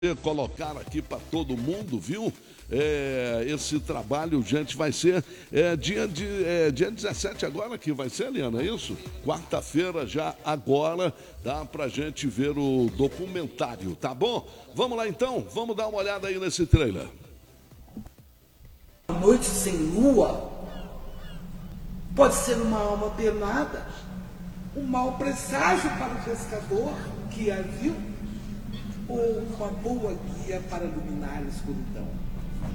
colocar aqui para todo mundo, viu? Esse trabalho, gente, vai ser dia 17 agora que vai ser, Eliana, é isso? Quarta-feira já agora, dá pra gente ver o documentário, tá bom? Vamos lá então, vamos dar uma olhada aí nesse trailer. A noite sem lua pode ser uma alma penada, um mau presságio para o pescador que a viu, ou uma boa guia para iluminar a escuridão.